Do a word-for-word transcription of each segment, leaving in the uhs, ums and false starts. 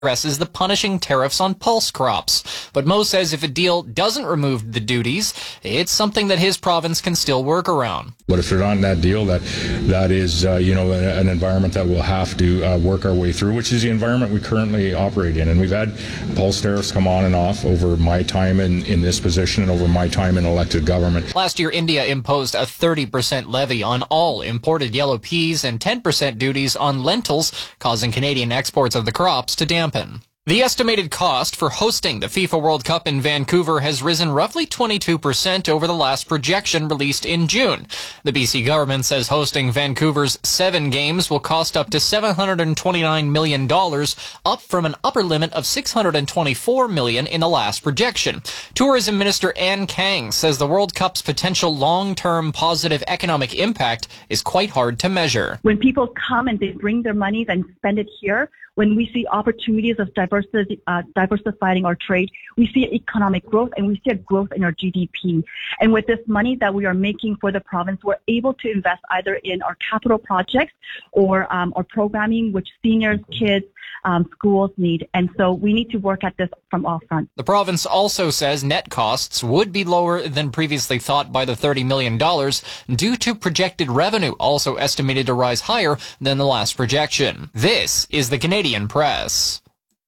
addresses the punishing tariffs on pulse crops. But Mo says if a deal doesn't remove the duties, it's something that his province can still work around. But if they're not in that deal, that that is, uh, you know, an environment that we'll have to uh, work our way through, which is the environment we currently operate in. And we've had pulse tariffs come on and off over my time in, in this position and over my time in elected government. Last year, India imposed a thirty percent levy on all imported yellow peas and ten percent duties on lentils, causing Canadian exports of the crops to dampen. The estimated cost for hosting the FIFA World Cup in Vancouver has risen roughly twenty-two percent over the last projection released in June. The B C government says hosting Vancouver's seven games will cost up to seven hundred twenty-nine million dollars, up from an upper limit of six hundred twenty-four million dollars in the last projection. Tourism Minister Ann Kang says the World Cup's potential long-term positive economic impact is quite hard to measure. When people come and they bring their money and spend it here, when we see opportunities of diversity, uh, diversifying our trade, we see economic growth and we see a growth in our G D P. And with this money that we are making for the province, we're able to invest either in our capital projects or um, our programming, which seniors, kids, um, schools need. And so we need to work at this from all fronts. The province also says net costs would be lower than previously thought by the thirty million dollars due to projected revenue, also estimated to rise higher than the last projection. This is the Canadian Press.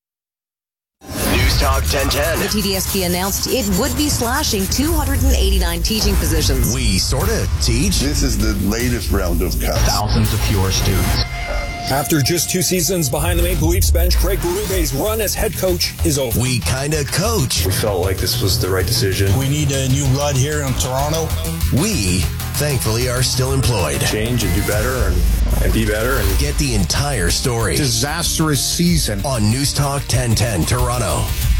News Talk ten ten. The T D S P announced it would be slashing two hundred eighty-nine teaching positions. We sorta teach. This is the latest round of cuts. Thousands of fewer students. After just two seasons behind the Maple Leafs bench, Craig Berube's run as head coach is over. We kinda coach. We felt like this was the right decision. We need a new blood here in Toronto. We, thankfully, are still employed. Change and do better and, and be better. And get the entire story. Disastrous season. On News Talk ten ten Toronto.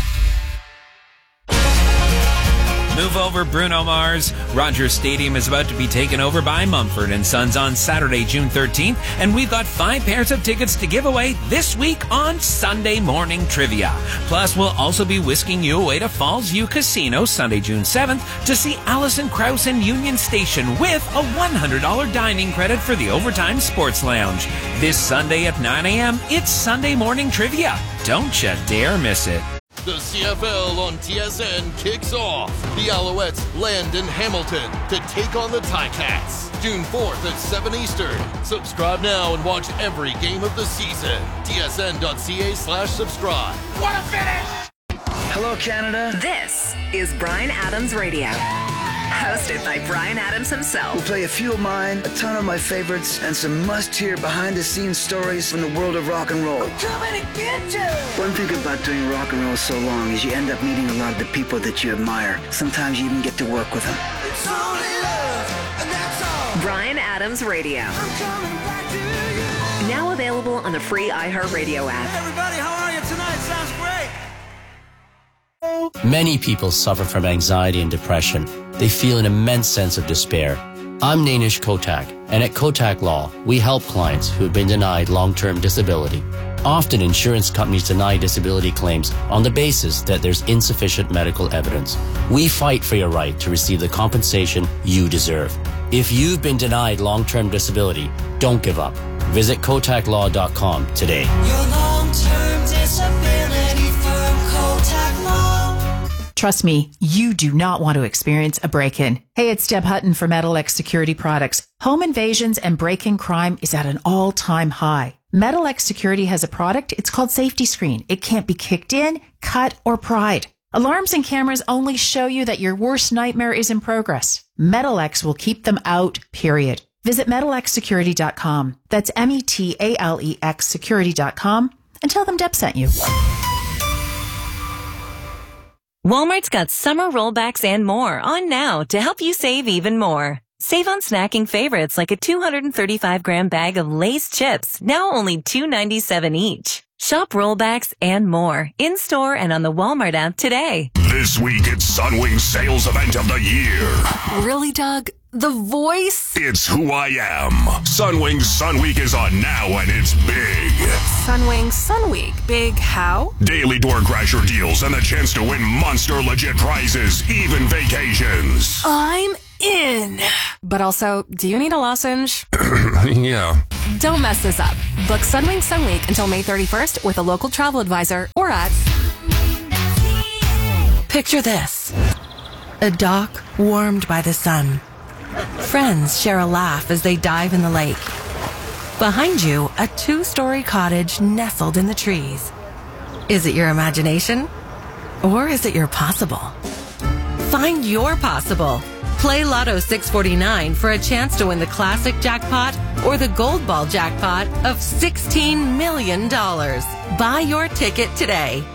Move over, Bruno Mars. Rogers Stadium is about to be taken over by Mumford and Sons on Saturday, June thirteenth, and we've got five pairs of tickets to give away this week on Sunday Morning Trivia. Plus, we'll also be whisking you away to Falls View Casino Sunday, June seventh to see Alison Krauss and Union Station with a one hundred dollars dining credit for the Overtime Sports Lounge. This Sunday at nine a.m., it's Sunday Morning Trivia. Don't you dare miss it. The C F L on T S N kicks off. The Alouettes land in Hamilton to take on the Ticats. June fourth at seven Eastern. Subscribe now and watch every game of the season. T S N dot C A slash subscribe. What a finish! Hello, Canada. This is Bryan Adams Radio. Hosted by Bryan Adams himself. We'll play a few of mine, a ton of my favorites, and some must-hear behind-the-scenes stories from the world of rock and roll. I'm coming to get you! One thing about doing rock and roll so long is you end up meeting a lot of the people that you admire. Sometimes you even get to work with them. It's only love, and that's all. Bryan Adams Radio. I'm coming back to you. Now available on the free iHeartRadio app. Hey everybody, how are you tonight? Sounds great. Many people suffer from anxiety and depression. They feel an immense sense of despair. I'm Nainish Kotak, and at Kotak Law, we help clients who have been denied long-term disability. Often, insurance companies deny disability claims on the basis that there's insufficient medical evidence. We fight for your right to receive the compensation you deserve. If you've been denied long-term disability, don't give up. Visit kotak law dot com today. Your long-term disability from Kotak Law. Trust me, you do not want to experience a break-in. Hey, it's Deb Hutton for Metalex Security Products. Home invasions and break-in crime is at an all-time high. Metalex Security has a product. It's called Safety Screen. It can't be kicked in, cut, or pried. Alarms and cameras only show you that your worst nightmare is in progress. Metalex will keep them out, period. Visit metalex security dot com. That's M E T A L E X security dot com and tell them Deb sent you. Walmart's got summer rollbacks and more on now to help you save even more. Save on snacking favorites like a two hundred thirty-five gram bag of Lay's chips, now only two dollars and ninety-seven cents each. Shop rollbacks and more in-store and on the Walmart app today. This week, it's Sunwing's sales event of the year. Really, Doug? The voice? It's who I am. Sunwing's Sun Week is on now, and it's big. Sunwing Sun Week. Big how? Daily door crasher deals and the chance to win monster legit prizes, even vacations. I'm in. But also, do you need a lozenge? Yeah. Don't mess this up. Book Sunwing Sunweek until May thirty-first with a local travel advisor or at... Picture this. A dock warmed by the sun. Friends share a laugh as they dive in the lake. Behind you, a two-story cottage nestled in the trees. Is it your imagination? Or is it your possible? Find your possible. Play Lotto six forty-nine for a chance to win the classic jackpot or the gold ball jackpot of sixteen million dollars. Buy your ticket today.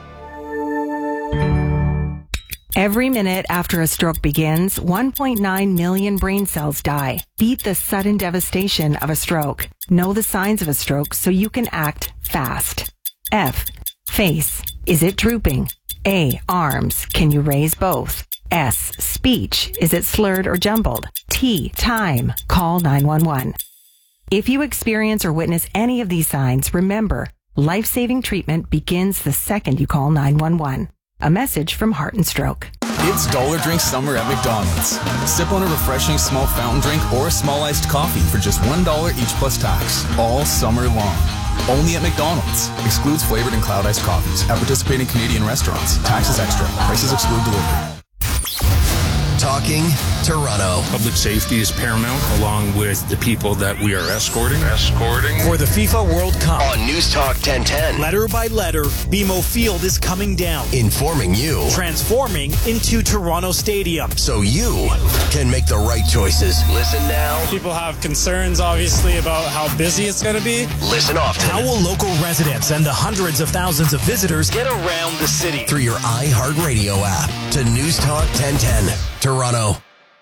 Every minute after a stroke begins, one point nine million brain cells die. Beat the sudden devastation of a stroke. Know the signs of a stroke so you can act fast. F. Face. Is it drooping? A. Arms. Can you raise both? S. Speech. Is it slurred or jumbled? T. Time. Call nine one one. If you experience or witness any of these signs, remember, life-saving treatment begins the second you call nine one one. A message from Heart and Stroke. It's Dollar Drink Summer at McDonald's. Sip on a refreshing small fountain drink or a small iced coffee for just one dollar each plus tax, all summer long. Only at McDonald's. Excludes flavored and cloud iced coffees at participating Canadian restaurants. Taxes extra. Prices exclude delivery. Talking Toronto. Public safety is paramount, along with the people that we are escorting. Escorting. For the FIFA World Cup. On News Talk ten ten. Letter by letter, B M O Field is coming down. Informing you. Transforming into Toronto Stadium. So you can make the right choices. Listen now. People have concerns, obviously, about how busy it's going to be. Listen often. How will local residents and the hundreds of thousands of visitors get around the city? Through your iHeartRadio app to News Talk ten ten. Toronto.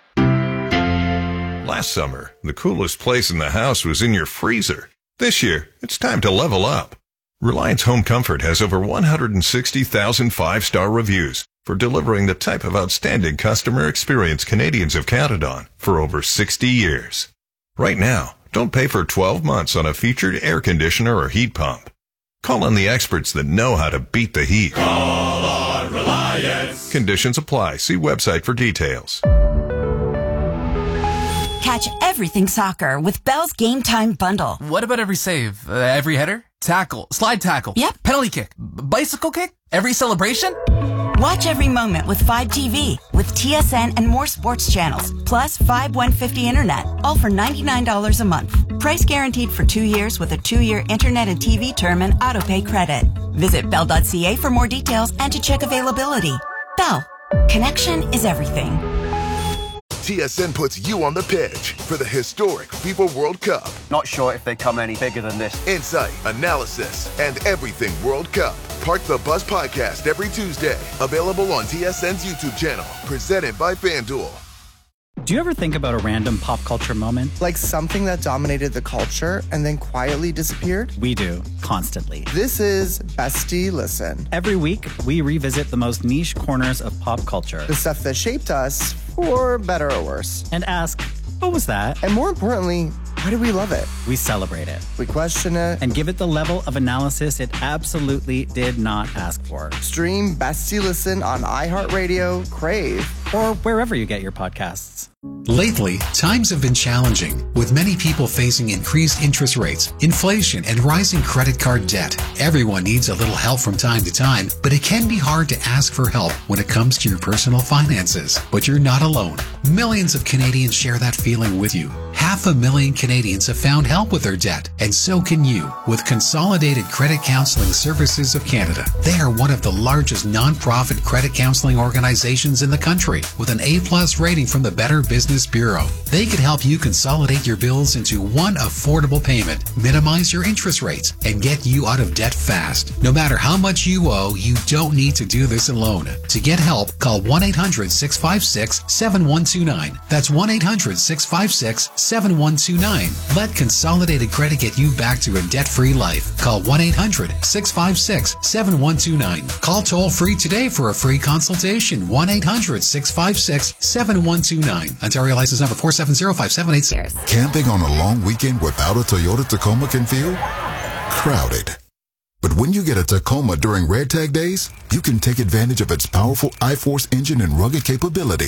Last summer, the coolest place in the house was in your freezer. This year, it's time to level up. Reliance Home Comfort has over one hundred sixty thousand five-star reviews for delivering the type of outstanding customer experience Canadians have counted on for over sixty years. Right now, don't pay for twelve months on a featured air conditioner or heat pump. Call on the experts that know how to beat the heat. Call on Reliance. Conditions apply. See website for details. Catch everything soccer with Bell's Game Time Bundle. What about every save? Uh, every header? Tackle? Slide tackle? Yep. Penalty kick? B- bicycle kick? Every celebration? Watch every moment with Fibe T V with T S N and more sports channels, plus Fibe one fifty internet, all for ninety-nine dollars a month. Price guaranteed for two years with a two-year internet and T V term and autopay credit. Visit bell dot c a for more details and to check availability. Bell. Connection is everything. T S N puts you on the pitch for the historic FIFA World Cup. Not sure if they come any bigger than this. Insight, analysis, and everything World Cup. Park the Bus podcast every Tuesday. Available on T S N's YouTube channel. Presented by FanDuel. Do you ever think about a random pop culture moment? Like something that dominated the culture and then quietly disappeared? We do, constantly. This is Bestie Listen. Every week, we revisit the most niche corners of pop culture. The stuff that shaped us, for better or worse. And ask, what was that? And more importantly, why do we love it? We celebrate it. We question it. And give it the level of analysis it absolutely did not ask for. Stream Bestie Listen on iHeartRadio, Crave, or wherever you get your podcasts. Lately, times have been challenging, with many people facing increased interest rates, inflation, and rising credit card debt. Everyone needs a little help from time to time, but it can be hard to ask for help when it comes to your personal finances. But you're not alone. Millions of Canadians share that feeling with you. Half a million Canadians have found help with their debt, and so can you with Consolidated Credit Counseling Services of Canada. They are one of the largest non-profit credit counseling organizations in the country, with an A plus rating from the Better Business Bureau. They could help you consolidate your bills into one affordable payment, minimize your interest rates, and get you out of debt fast. No matter how much you owe, you don't need to do this alone. To get help, call one eight hundred six five six seven one two nine. That's one eight hundred six five six seven one two nine. Let Consolidated Credit get you back to a debt-free life. Call one eight hundred six five six seven one two nine. Call toll-free today for a free consultation. one eight hundred six five six seven one two nine. Ontario license number four seven zero five seven eight six. Camping on a long weekend without a Toyota Tacoma can feel crowded. But when you get a Tacoma during Red Tag Days, you can take advantage of its powerful iForce engine and rugged capability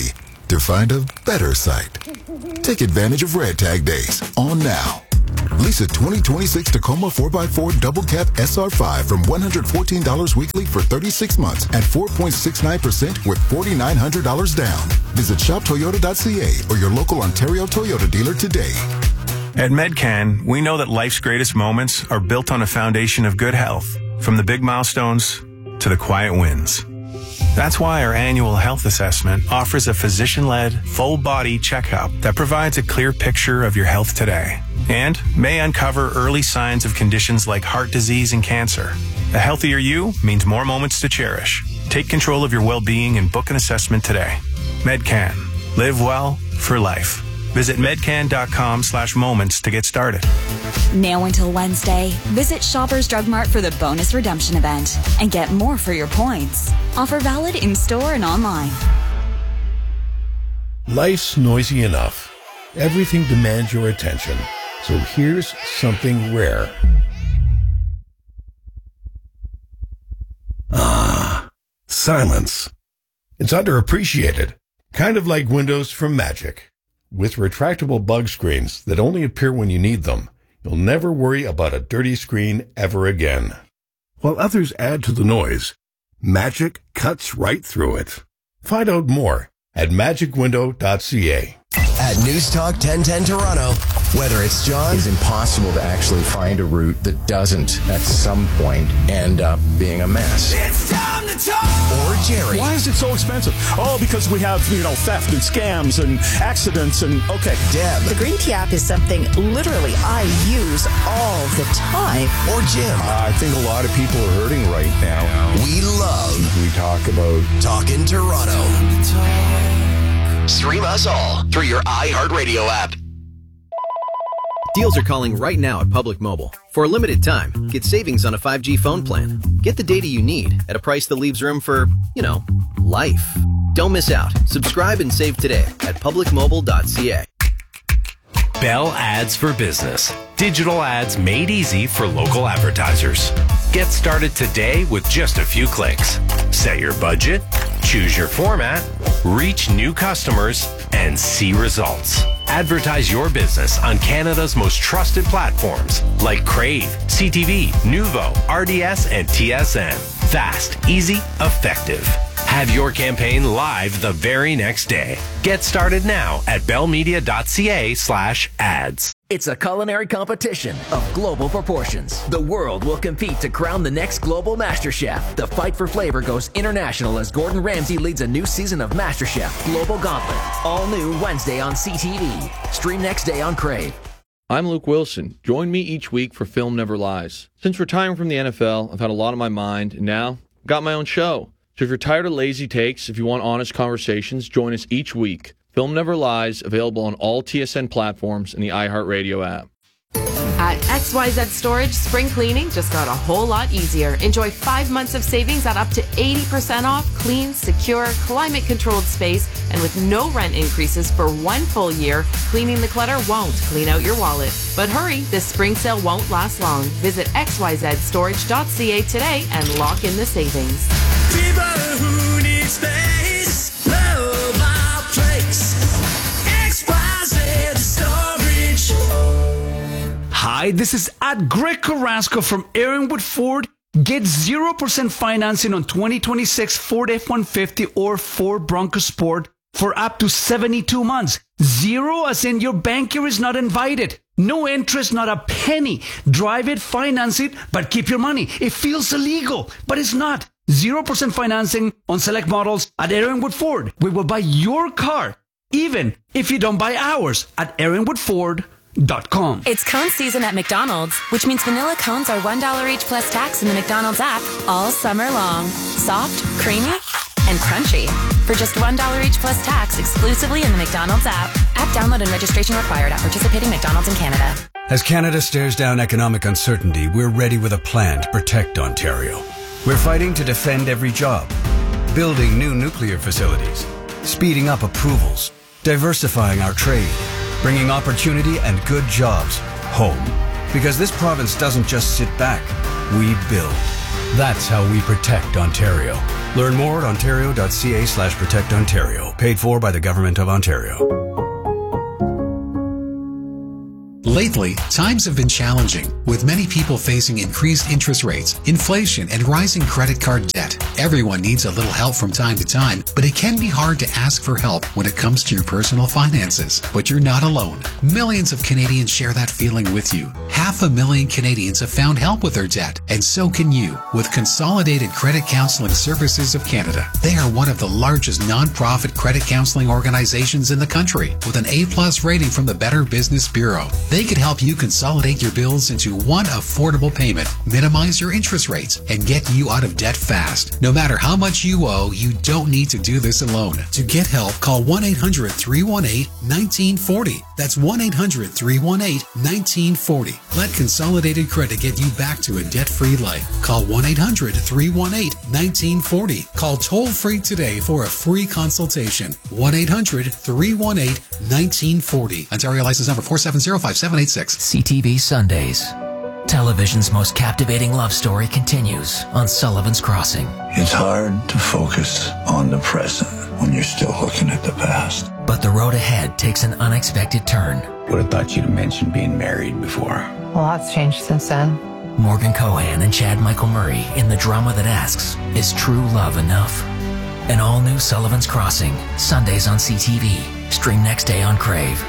to find a better site. Take advantage of Red Tag Days on now. Lease a twenty twenty-six Tacoma four by four Double Cab S R five from one hundred fourteen dollars weekly for thirty-six months at four point six nine percent with four thousand nine hundred dollars down. Visit shop toyota dot c a or your local Ontario Toyota dealer today. At Medcan, we know that life's greatest moments are built on a foundation of good health, from the big milestones to the quiet wins. That's why our annual health assessment offers a physician-led, full-body checkup that provides a clear picture of your health today and may uncover early signs of conditions like heart disease and cancer. A healthier you means more moments to cherish. Take control of your well-being and book an assessment today. Medcan. Live well for life. Visit medcan.com slash moments to get started. Now until Wednesday, visit Shoppers Drug Mart for the bonus redemption event and get more for your points. Offer valid in-store and online. Life's noisy enough. Everything demands your attention. So here's something rare. Ah, silence. It's underappreciated. Kind of like windows from Magic. With retractable bug screens that only appear when you need them, you'll never worry about a dirty screen ever again. While others add to the noise, Magic cuts right through it. Find out more at magic window dot c a. At News Talk ten ten Toronto, whether it's John... It's impossible to actually find a route that doesn't, at some point, end up being a mess. It's time to talk! Or Jerry. Why is it so expensive? Oh, because we have, you know, theft and scams and accidents and, okay. Deb. The Green Tea app is something literally I use all the time. Or Jim. Uh, I think a lot of people are hurting right now. We love... We talk about... Talkin' Toronto. Stream us all through your iHeartRadio app. Deals are calling right now at Public Mobile. For a limited time, get savings on a five G phone plan. Get the data you need at a price that leaves room for, you know, life. Don't miss out. Subscribe and save today at public mobile dot c a. Bell Ads for Business. Digital ads made easy for local advertisers. Get started today with just a few clicks. Set your budget, choose your format, reach new customers, and see results. Advertise your business on Canada's most trusted platforms like Crave, C T V, Nuvo, R D S, and T S N. Fast, easy, effective. Have your campaign live the very next day. Get started now at bellmedia dot c a slash ads. It's a culinary competition of global proportions. The world will compete to crown the next global MasterChef. The fight for flavor goes international as Gordon Ramsay leads a new season of MasterChef Global Gauntlet. All new Wednesday on C T V. Stream next day on Crave. I'm Luke Wilson. Join me each week for Film Never Lies. Since retiring from the N F L, I've had a lot on my mind, and now I've got my own show. So if you're tired of lazy takes, if you want honest conversations, join us each week. Film Never Lies, available on all T S N platforms and the iHeartRadio app. At X Y Z Storage, spring cleaning just got a whole lot easier. Enjoy five months of savings at up to eighty percent off clean, secure, climate-controlled space, and with no rent increases for one full year, cleaning the clutter won't clean out your wallet. But hurry, this spring sale won't last long. Visit x y z storage dot c a today and lock in the savings. People who need space, love our place. X Y Z Storage. Hi, this is at Greg Carrasco from Aaronwood Ford. Get zero percent financing on twenty twenty-six Ford F one fifty or Ford Bronco Sport for up to seventy-two months. Zero as in your banker is not invited. No interest, not a penny. Drive it, finance it, but keep your money. It feels illegal, but it's not. zero percent financing on select models at Aaronwood Ford. We will buy your car, even if you don't buy ours, at aaronwood ford dot com. It's cone season at McDonald's, which means vanilla cones are one dollar each plus tax in the McDonald's app all summer long. Soft, creamy, and crunchy. For just one dollar each plus tax exclusively in the McDonald's app. App download and registration required at participating McDonald's in Canada. As Canada stares down economic uncertainty, we're ready with a plan to protect Ontario. We're fighting to defend every job, building new nuclear facilities, speeding up approvals, diversifying our trade, bringing opportunity and good jobs home. Because this province doesn't just sit back, we build. That's how we protect Ontario. Learn more at ontario.ca slash protect Ontario. Paid for by the Government of Ontario. Lately, times have been challenging, with many people facing increased interest rates, inflation, and rising credit card debt. Everyone needs a little help from time to time, but it can be hard to ask for help when it comes to your personal finances. But you're not alone. Millions of Canadians share that feeling with you. Half a million Canadians have found help with their debt, and so can you with Consolidated Credit Counseling Services of Canada. They are one of the largest non-profit credit counseling organizations in the country, with an A-plus rating from the Better Business Bureau. They could help you consolidate your bills into one affordable payment, minimize your interest rates, and get you out of debt fast. No matter how much you owe, you don't need to do this alone. To get help, call one eight hundred, three one eight, one nine four zero. That's one eight hundred, three one eight, one nine four zero. Let Consolidated Credit get you back to a debt-free life. Call one eight hundred, three one eight, one nine four zero. Call toll-free today for a free consultation. one eight hundred, three one eight, one nine four zero. Ontario license number four seven zero five seven eight six. C T V Sundays. Television's most captivating love story continues on Sullivan's Crossing. It's hard to focus on the present when you're still looking at the past. But the road ahead takes an unexpected turn. Would have thought you'd mentioned being married before. A lot's changed since then. Morgan Cohan and Chad Michael Murray in the drama that asks, is true love enough? An all-new Sullivan's Crossing, Sundays on C T V. Stream next day on Crave.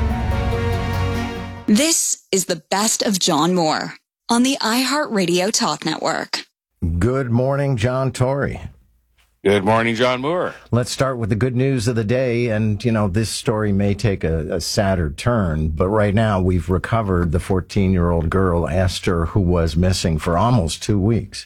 This is the best of John Moore on the iHeartRadio Talk Network. Good morning, John Tory. Good morning, John Moore. Let's start with the good news of the day. And, you know, this story may take a, a sadder turn, but right now we've recovered the fourteen-year-old girl, Esther, who was missing for almost two weeks.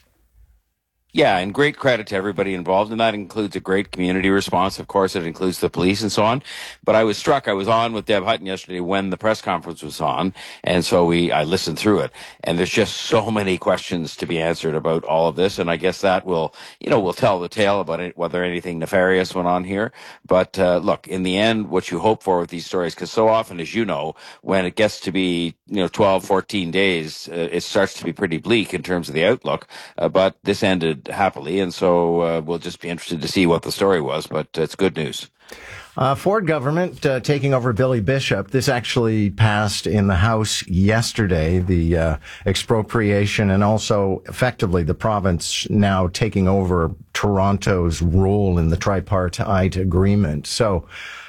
Yeah, and great credit to everybody involved, and that includes a great community response. Of course, it includes the police and so on. But I was struck. I was on with Deb Hutton yesterday when the press conference was on, and so we I listened through it. And there's just so many questions to be answered about all of this, and I guess that will, you know, will tell the tale about it, whether anything nefarious went on here. But uh, look, in the end, what you hope for with these stories, because so often, as you know, when it gets to be, you know, twelve, fourteen days, uh, it starts to be pretty bleak in terms of the outlook. Uh, but this ended happily, and so uh, we'll just be interested to see what the story was, but it's good news. Uh, Ford government uh, taking over Billy Bishop. This actually passed in the House yesterday, the uh, expropriation, and also effectively the province now taking over Toronto's role in the tripartite agreement. So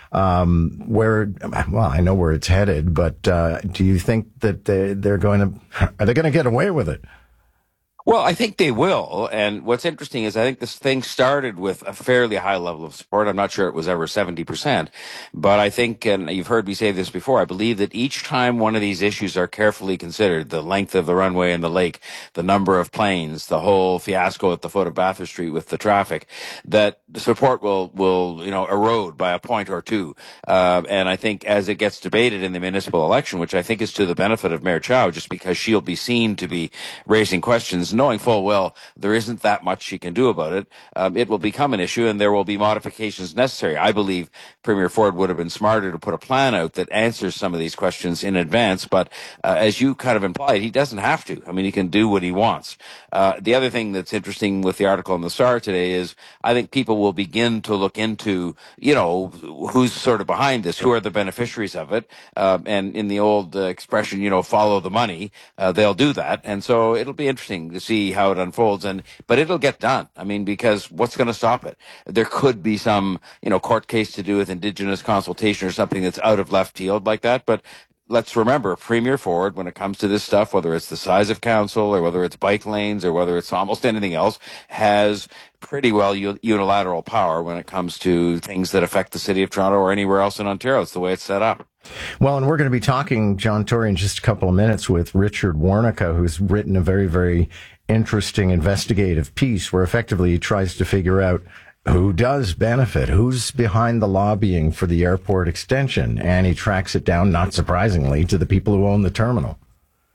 um, where, well, I know where it's headed, but uh, do you think that they, they're going to, are they going to get away with it? Well, I think they will. And what's interesting is I think this thing started with a fairly high level of support. I'm not sure it was ever seventy percent. But I think, and you've heard me say this before, I believe that each time one of these issues are carefully considered, the length of the runway and the lake, the number of planes, the whole fiasco at the foot of Bathurst Street with the traffic, that the support will, will, you know, erode by a point or two. Uh, and I think as it gets debated in the municipal election, which I think is to the benefit of Mayor Chow, just because she'll be seen to be raising questions, knowing full well there isn't that much she can do about it, um, it will become an issue and there will be modifications necessary. I believe Premier Ford would have been smarter to put a plan out that answers some of these questions in advance, but uh, as you kind of implied, he doesn't have to. I mean, he can do what he wants. Uh, the other thing that's interesting with the article in the Star today is I think people will begin to look into, you know, who's sort of behind this, who are the beneficiaries of it, uh, and in the old uh, expression, you know, follow the money, uh, they'll do that, and so it'll be interesting to see how it unfolds, and but it'll get done. I mean, because what's going to stop it? There could be some, you know, court case to do with Indigenous consultation or something that's out of left field like that, but let's remember, Premier Ford, when it comes to this stuff, whether it's the size of council or whether it's bike lanes or whether it's almost anything else, has pretty well unilateral power when it comes to things that affect the city of Toronto or anywhere else in Ontario. It's the way it's set up. Well, and we're going to be talking, John Tory, in just a couple of minutes with Richard Warnica, who's written a very, very interesting investigative piece where effectively he tries to figure out who does benefit, who's behind the lobbying for the airport extension, and he tracks it down, not surprisingly, to the people who own the terminal.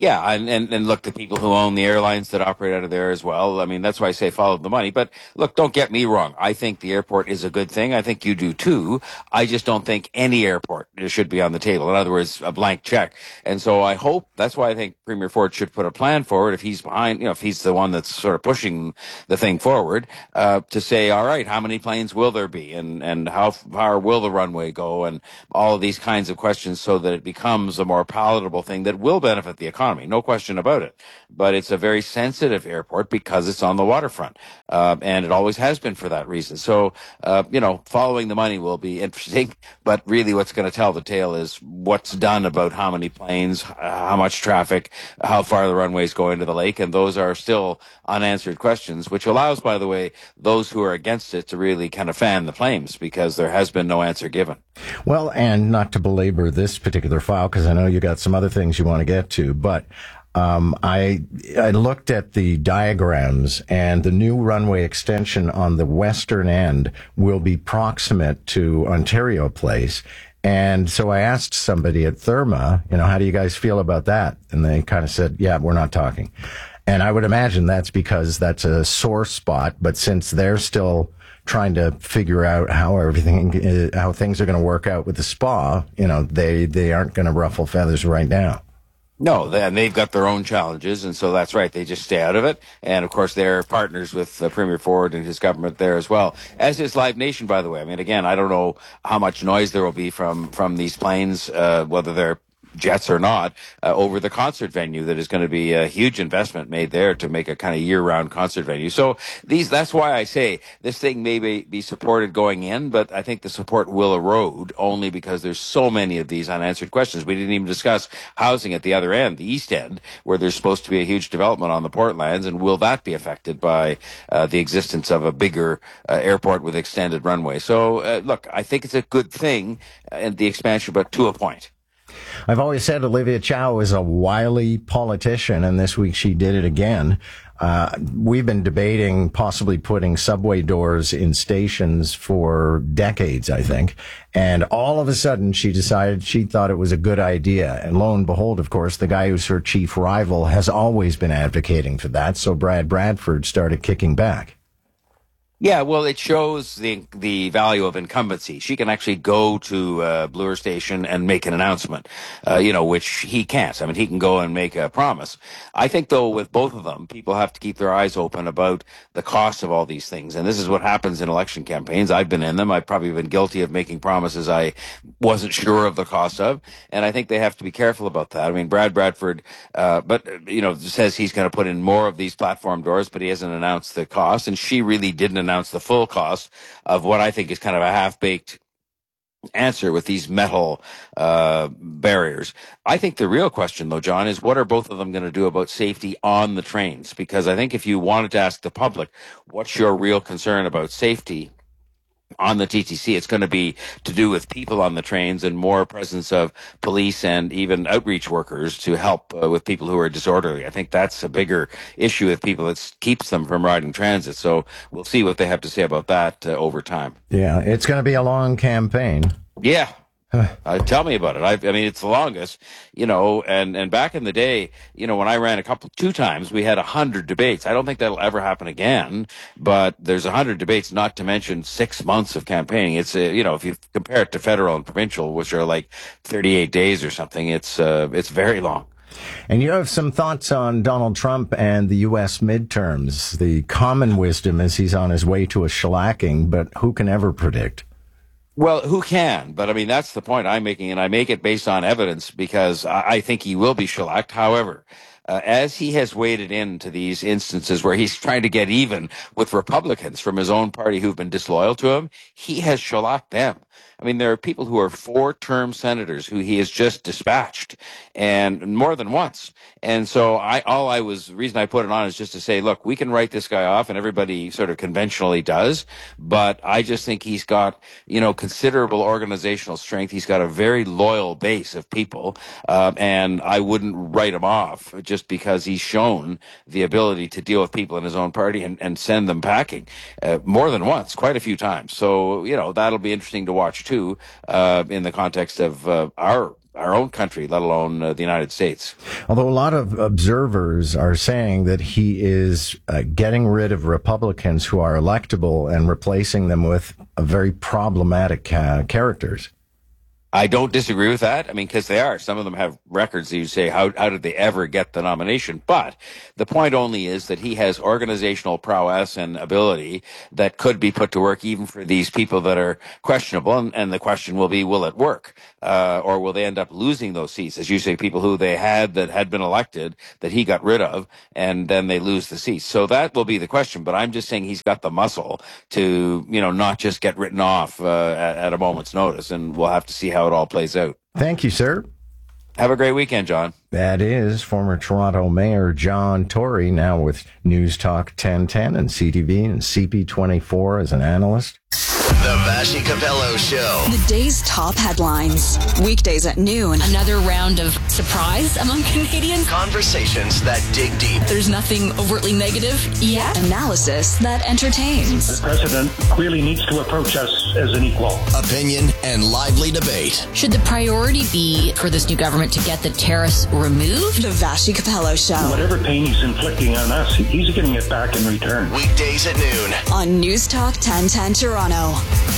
Yeah, and, and, and look, the people who own the airlines that operate out of there as well. I mean, that's why I say follow the money. But look, don't get me wrong. I think the airport is a good thing. I think you do too. I just don't think any airport should be on the table. In other words, a blank check. And so I hope, that's why I think Premier Ford should put a plan forward if he's behind, you know, if he's the one that's sort of pushing the thing forward, uh, to say, all right, how many planes will there be? And, and how far will the runway go? And all of these kinds of questions so that it becomes a more palatable thing that will benefit the economy. No question about it. But it's a very sensitive airport because it's on the waterfront. Uh, and it always has been for that reason. So, uh, you know, following the money will be interesting. But really what's going to tell the tale is what's done about how many planes, how much traffic, how far the runways go into the lake. And those are still unanswered questions, which allows, by the way, those who are against it to really kind of fan the flames because there has been no answer given. Well, and not to belabor this particular file, because I know you got some other things you want to get to, but um, I I looked at the diagrams, and the new runway extension on the western end will be proximate to Ontario Place. And so I asked somebody at Therma, you know, how do you guys feel about that? And they kind of said, yeah, we're not talking. And I would imagine that's because that's a sore spot, but since they're still trying to figure out how everything, how things are going to work out with the spa, you know, they, they aren't going to ruffle feathers right now. No, they, and they've got their own challenges, and so that's right. They just stay out of it. And, of course, they're partners with uh, Premier Ford and his government there as well, as is Live Nation, by the way. I mean, again, I don't know how much noise there will be from, from these planes, uh, whether they're jets or not, uh, over the concert venue that is going to be a huge investment made there to make a kind of year-round concert venue. So these, that's why I say this thing may be, be supported going in, but I think the support will erode only because there's so many of these unanswered questions. We didn't even discuss housing at the other end, the east end, where there's supposed to be a huge development on the Portlands, and will that be affected by uh, the existence of a bigger uh, airport with extended runway? So, uh, look, I think it's a good thing, uh, and the expansion, but to a point. I've always said Olivia Chow is a wily politician, and this week she did it again. Uh, we've been debating possibly putting subway doors in stations for decades, I think. And all of a sudden she decided she thought it was a good idea. And lo and behold, of course, the guy who's her chief rival has always been advocating for that. So Brad Bradford started kicking back. Yeah, well, it shows the the value of incumbency. She can actually go to uh, Bloor Station and make an announcement, uh, you know, which he can't. I mean, he can go and make a promise. I think, though, with both of them, people have to keep their eyes open about the cost of all these things. And this is what happens in election campaigns. I've been in them. I've probably been guilty of making promises I wasn't sure of the cost of. And I think they have to be careful about that. I mean, Brad Bradford, uh, but, you know, says he's going to put in more of these platform doors, but he hasn't announced the cost. And she really didn't announce the full cost of what I think is kind of a half-baked answer with these metal uh barriers. I think the real question, though, John, is what are both of them going to do about safety on the trains? Because I think if you wanted to ask the public, what's your real concern about safety on the T T C, it's going to be to do with people on the trains and more presence of police and even outreach workers to help uh, with people who are disorderly. I think that's a bigger issue with people that keeps them from riding transit. So we'll see what they have to say about that uh, over time. Yeah, it's going to be a long campaign. Yeah. Uh, tell me about it. I, I mean, it's the longest, you know, and, and back in the day, you know, when I ran a couple, two times, we had a hundred debates. I don't think that'll ever happen again, but there's a hundred debates, not to mention six months of campaigning. It's, uh, you know, if you compare it to federal and provincial, which are like thirty-eight days or something, it's, uh, it's very long. And you have some thoughts on Donald Trump and the U S midterms. The common wisdom is he's on his way to a shellacking, but who can ever predict? Well, who can? But I mean, that's the point I'm making, and I make it based on evidence because I, I think he will be shellacked. However, uh, as he has waded into these instances where he's trying to get even with Republicans from his own party who've been disloyal to him, he has shellacked them. I mean, there are people who are four-term senators who he has just dispatched, and more than once. And so I, all I was, the reason I put it on is just to say, look, we can write this guy off, and everybody sort of conventionally does, but I just think he's got, you know, considerable organizational strength. He's got a very loyal base of people, uh, and I wouldn't write him off just because he's shown the ability to deal with people in his own party and, and send them packing, uh, more than once, quite a few times. So, you know, that'll be interesting to watch too. Too, uh, in the context of uh, our our own country, let alone uh, the United States. Although a lot of observers are saying that he is uh, getting rid of Republicans who are electable and replacing them with uh, very problematic uh, characters. I don't disagree with that. I mean, because they are. Some of them have records that you say, how how did they ever get the nomination? But the point only is that he has organizational prowess and ability that could be put to work even for these people that are questionable. And, and the question will be, will it work? Uh, or will they end up losing those seats? As you say, people who they had that had been elected that he got rid of, and then they lose the seats. So that will be the question. But I'm just saying he's got the muscle to, you know, not just get written off uh, at, at a moment's notice. And we'll have to see how it all plays out. Thank you, sir. Have a great weekend, John. That is former Toronto Mayor John Tory, now with News Talk ten ten and C T V and C P twenty-four as an analyst. The Vassy Capello Show. The day's top headlines. Weekdays at noon. Another round of surprise among Canadians. Conversations that dig deep. There's nothing overtly negative yet. Analysis that entertains. The president clearly needs to approach us as an equal. Opinion and lively debate. Should the priority be for this new government to get the tariffs removed? The Vassy Capello Show. Whatever pain he's inflicting on us, he's getting it back in return. Weekdays at noon. On News Talk ten ten Toronto.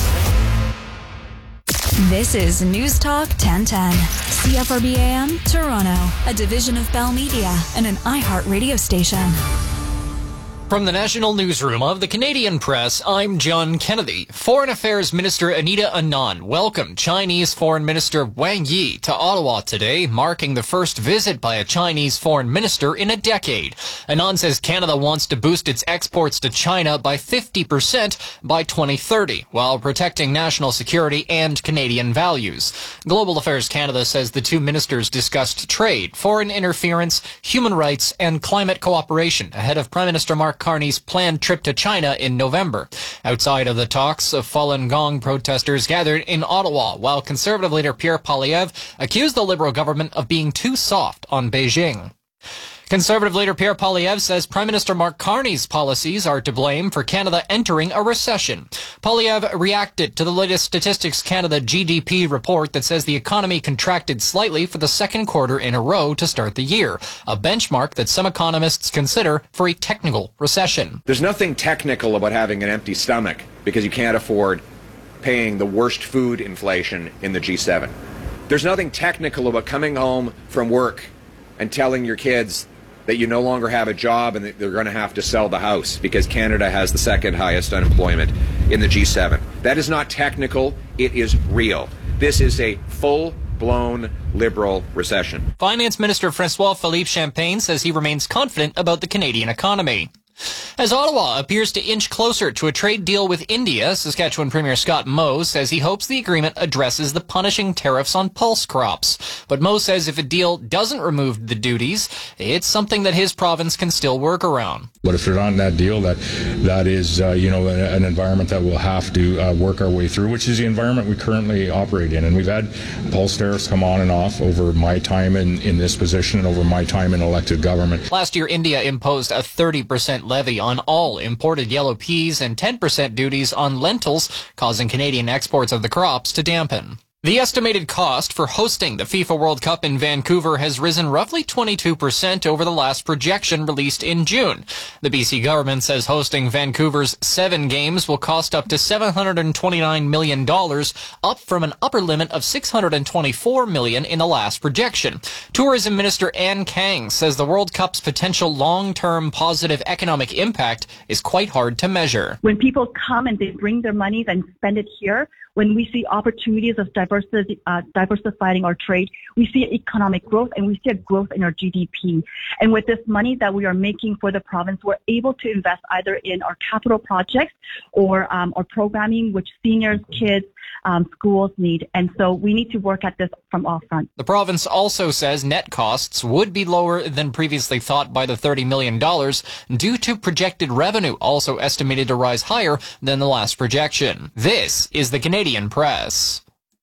This is News Talk ten ten. C F R B A M Toronto, a division of Bell Media and an iHeart radio station. From the National Newsroom of the Canadian Press, I'm John Kennedy. Foreign Affairs Minister Anita Anand welcomed Chinese Foreign Minister Wang Yi to Ottawa today, marking the first visit by a Chinese foreign minister in a decade. Anand says Canada wants to boost its exports to China by fifty percent by twenty thirty, while protecting national security and Canadian values. Global Affairs Canada says the two ministers discussed trade, foreign interference, human rights, and climate cooperation ahead of Prime Minister Mark Carney's planned trip to China in November. Outside of the talks, Falun Gong protesters gathered in Ottawa, while Conservative leader Pierre Poilievre accused the Liberal government of being too soft on Beijing. Conservative leader Pierre Poilievre says Prime Minister Mark Carney's policies are to blame for Canada entering a recession. Poilievre reacted to the latest Statistics Canada G D P report that says the economy contracted slightly for the second quarter in a row to start the year, a benchmark that some economists consider for a technical recession. There's nothing technical about having an empty stomach because you can't afford paying the worst food inflation in the G seven. There's nothing technical about coming home from work and telling your kids that you no longer have a job and that they're going to have to sell the house because Canada has the second highest unemployment in the G seven. That is not technical, it is real. This is a full-blown Liberal recession. Finance Minister François Philippe Champagne says he remains confident about the Canadian economy. As Ottawa appears to inch closer to a trade deal with India, Saskatchewan Premier Scott Moe says he hopes the agreement addresses the punishing tariffs on pulse crops. But Moe says if a deal doesn't remove the duties, it's something that his province can still work around. But if they're not in that deal, that that is, uh, you know, an environment that we'll have to uh, work our way through, which is the environment we currently operate in. And we've had pulse tariffs come on and off over my time in, in this position and over my time in elected government. Last year, India imposed a thirty percent levy on all imported yellow peas and ten percent duties on lentils, causing Canadian exports of the crops to dampen. The estimated cost for hosting the FIFA World Cup in Vancouver has risen roughly twenty-two percent over the last projection released in June. The B C government says hosting Vancouver's seven games will cost up to seven hundred twenty-nine million dollars, up from an upper limit of six hundred twenty-four million dollars in the last projection. Tourism Minister Ann Kang says the World Cup's potential long-term positive economic impact is quite hard to measure. When people come and they bring their money and spend it here, when we see opportunities of diversity, uh, diversifying our trade, we see economic growth and we see a growth in our G D P. And with this money that we are making for the province, we're able to invest either in our capital projects or um, our programming, which seniors, kids, um, schools need. And so we need to work at this from all fronts. The province also says net costs would be lower than previously thought by the thirty million dollars due to projected revenue, also estimated to rise higher than the last projection. This is the Canadian Press.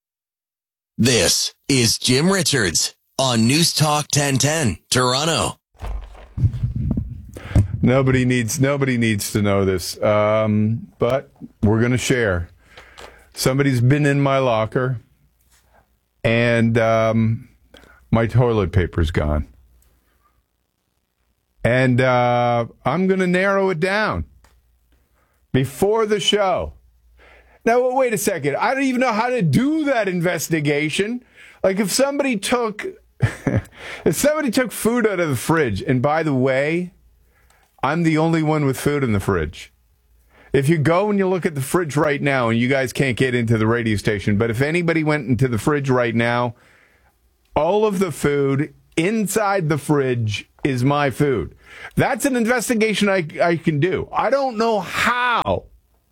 This is Jim Richards on News Talk ten ten, Toronto. Nobody needs nobody needs to know this, um, but we're going to share. Somebody's been in my locker and um, my toilet paper's gone. And uh, I'm going to narrow it down before the show. Now, wait a second. I don't even know how to do that investigation. Like, if somebody took, if somebody took food out of the fridge, and by the way, I'm the only one with food in the fridge. If you go and you look at the fridge right now, and you guys can't get into the radio station, but if anybody went into the fridge right now, all of the food inside the fridge is my food. That's an investigation I, I can do. I don't know how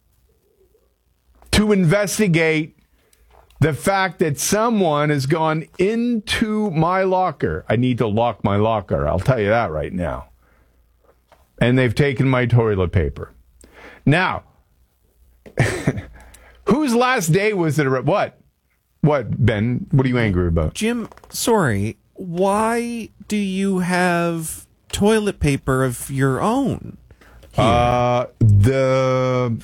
to investigate the fact that someone has gone into my locker. I need to lock my locker. I'll tell you that right now. And they've taken my toilet paper. Now, whose last day was it? What? What, Ben? What are you angry about? Jim, sorry. Why do you have toilet paper of your own here? Uh, the...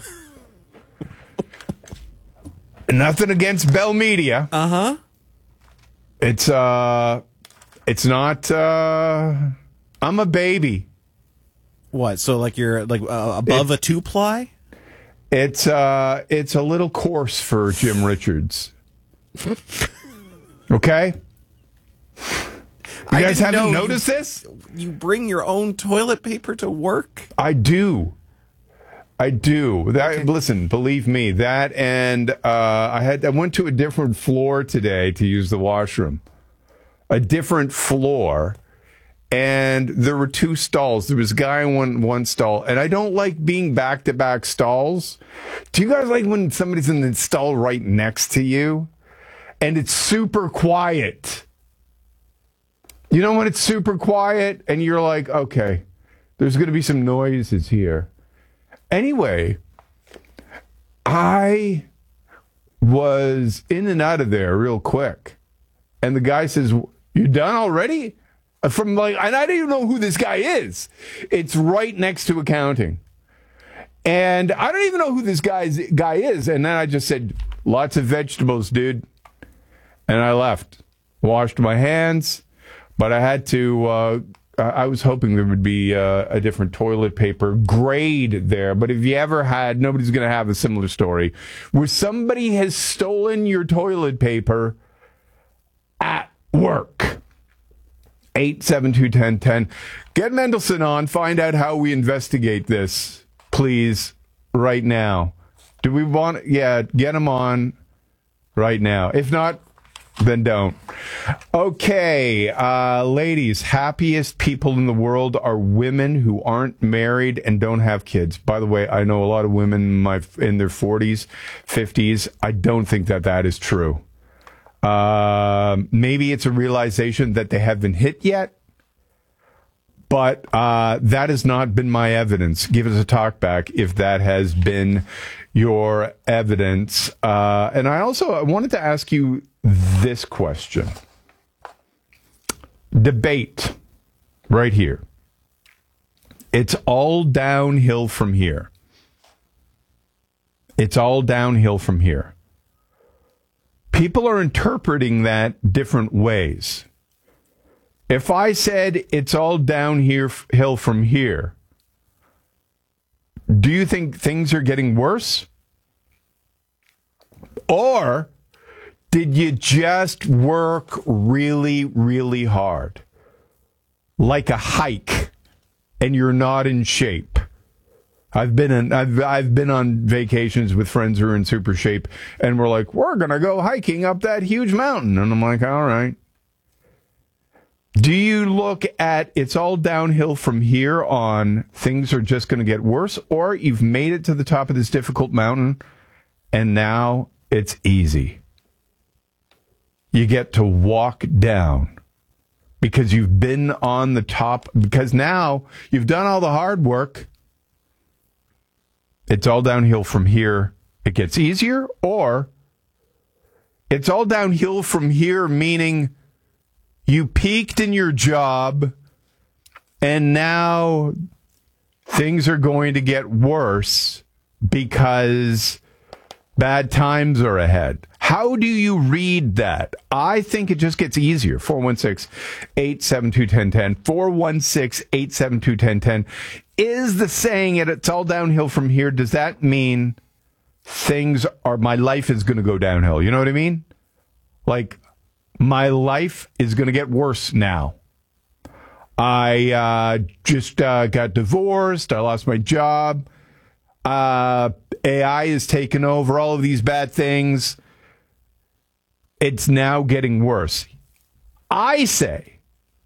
Nothing against Bell Media. Uh-huh. It's, uh... It's not, uh... I'm a baby. What? So, like, you're, like, uh, above it, a two-ply? It's, uh... It's a little coarse for Jim Richards. Okay? You guys haven't noticed you, this? You bring your own toilet paper to work? I do. I do. That, okay. Listen, believe me, that and uh, I had I went to a different floor today to use the washroom. A different floor, and there were two stalls. There was a guy in one, one stall, and I don't like being back-to-back stalls. Do you guys like when somebody's in the stall right next to you, and it's super quiet? You know when it's super quiet, and you're like, okay, there's going to be some noises here. Anyway, I was in and out of there real quick. And the guy says, "You done already?" From like, and I don't even know who this guy is. It's right next to accounting. And I don't even know who this guy's guy is. And then I just said, "Lots of vegetables, dude." And I left. Washed my hands. But I had to... Uh, I was hoping there would be uh, a different toilet paper grade there. But if you ever had, nobody's going to have a similar story, where somebody has stolen your toilet paper at work. eight seven two, one oh one oh. Get Mendelson on. Find out how we investigate this, please, right now. Do we want... Yeah, get him on right now. If not, then don't. Okay, uh, ladies, happiest people in the world are women who aren't married and don't have kids. By the way, I know a lot of women in, my, in their forties, fifties. I don't think that that is true. Uh, maybe it's a realization that they haven't hit yet, but uh, that has not been my evidence. Give us a talk back if that has been your evidence. Uh, and I also I wanted to ask you this question. Debate right here. It's all downhill from here. It's all downhill from here. People are interpreting that different ways. If I said it's all downhill from here, do you think things are getting worse? Or did you just work really, really hard? Like a hike, and you're not in shape? I've been in, I've I've been on vacations with friends who are in super shape, and we're like, we're gonna go hiking up that huge mountain, and I'm like, all right. Do you look at it's all downhill from here on, things are just going to get worse, or you've made it to the top of this difficult mountain, and now it's easy? You get to walk down because you've been on the top, because now you've done all the hard work. It's all downhill from here. It gets easier, or it's all downhill from here, meaning you peaked in your job and now things are going to get worse because bad times are ahead. How do you read that? I think it just gets easier. four one six, eight seven two, one zero one zero. four one six, eight seven two, one zero one zero. Is the saying it, it's all downhill from here, does that mean things are, my life is going to go downhill? You know what I mean? Like, my life is going to get worse now. I uh, just uh, got divorced. I lost my job. Uh, A I is taking over all of these bad things. It's now getting worse. I say,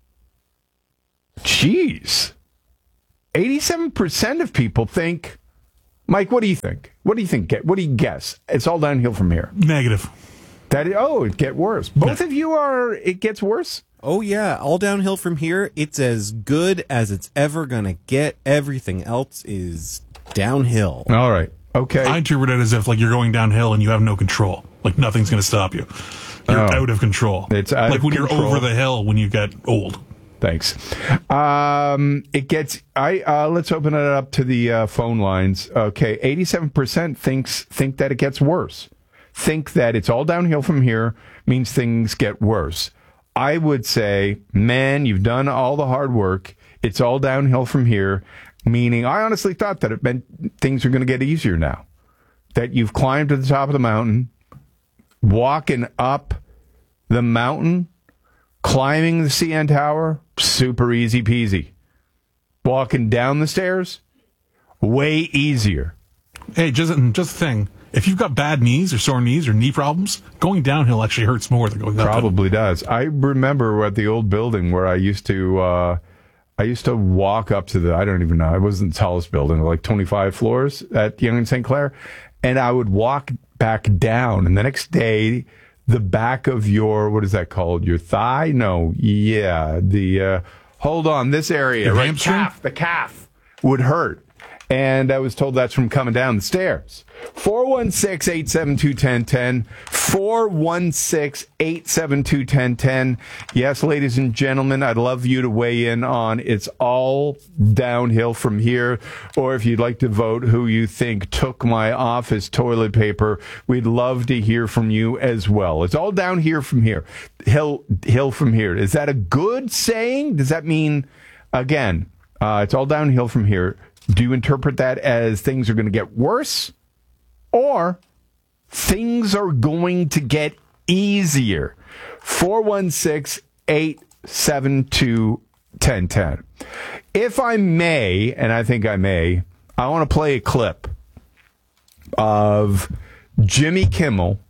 geez, eighty-seven percent of people think, Mike, what do you think? What do you think? What do you guess? It's all downhill from here. Negative. That, oh, it get worse. Both yeah. of you are, it gets worse? Oh, yeah. All downhill from here. It's as good as it's ever going to get. Everything else is downhill. All right. Okay. I interpret it as if, like, you're going downhill and you have no control. Like, nothing's going to stop you. You're oh. out of control. It's out like of when control. You're over the hill when you get old. Thanks. Um, it gets. I uh, let's open it up to the uh, phone lines. Okay, eighty-seven percent thinks think that it gets worse. Think that it's all downhill from here means things get worse. I would say, man, you've done all the hard work. It's all downhill from here. Meaning, I honestly thought that it meant things are going to get easier now. That you've climbed to the top of the mountain, walking up the mountain, climbing the C N Tower, super easy peasy. Walking down the stairs, way easier. Hey, just just a thing. If you've got bad knees or sore knees or knee problems, going downhill actually hurts more than going uphill. Probably does. I remember at the old building where I used to, uh, I used to walk up to the, I don't even know, it wasn't the tallest building, like twenty-five floors at Yonge and Saint Clair, and I would walk back down, and the next day, the back of your, what is that called? Your thigh? No, yeah, the, uh, hold on, this area, the right? hamstring? Calf, the calf would hurt. And I was told that's from coming down the stairs. four one six, eight seven two, one zero one zero. four one six, eight seven two, one zero one zero. Yes, ladies and gentlemen, I'd love you to weigh in on it's all downhill from here. Or if you'd like to vote who you think took my office toilet paper, we'd love to hear from you as well. It's all down here from here. Hill, hill from here. Is that a good saying? Does that mean, again, uh, it's all downhill from here? Do you interpret that as things are going to get worse or things are going to get easier? four one six, eight seven two, one zero one zero. If I may, and I think I may, I want to play a clip of Jimmy Kimmel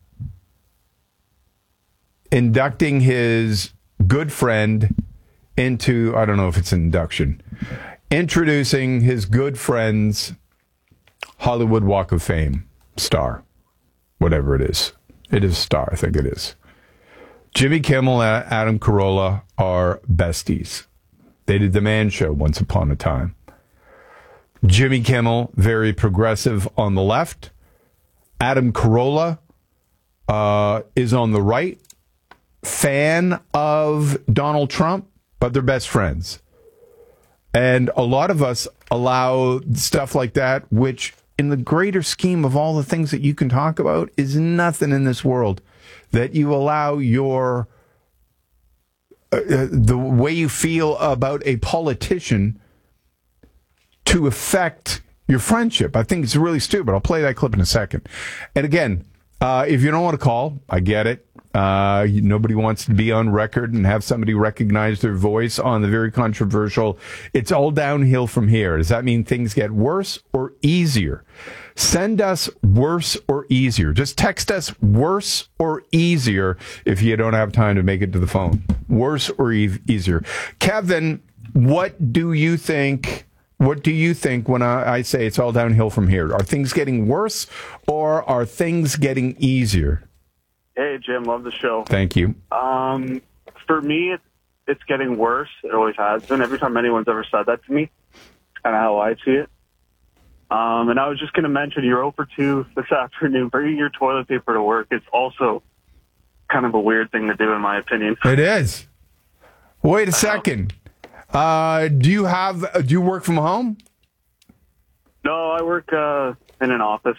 inducting his good friend into, I don't know if it's an induction, introducing his good friend's Hollywood Walk of Fame star, whatever it is. It is a star, I think it is. Jimmy Kimmel and Adam Carolla are besties. They did The Man Show once upon a time. Jimmy Kimmel, very progressive on the left. Adam Carolla uh, is on the right. Fan of Donald Trump, but they're best friends. And a lot of us allow stuff like that, which in the greater scheme of all the things that you can talk about is nothing in this world, that you allow your, uh, the way you feel about a politician to affect your friendship. I think it's really stupid. I'll play that clip in a second. And again, uh, if you don't want to call, I get it. Uh, nobody wants to be on record and have somebody recognize their voice on the very controversial, it's all downhill from here. Does that mean things get worse or easier? Send us worse or easier. Just text us worse or easier if you don't have time to make it to the phone. Worse or e- easier. Kevin, what do you think? What do you think when I, I say it's all downhill from here? Are things getting worse or are things getting easier? Hey, Jim, love the show. Thank you. Um, for me, it's, it's getting worse. It always has been. Every time anyone's ever said that to me, it's kind of how I see it. Um, and I was just going to mention, you're zero for two this afternoon. Bringing your toilet paper to work is also kind of a weird thing to do, in my opinion. It is. Wait a second. Uh, do you have? Do you work from home? No, I work uh, in an office.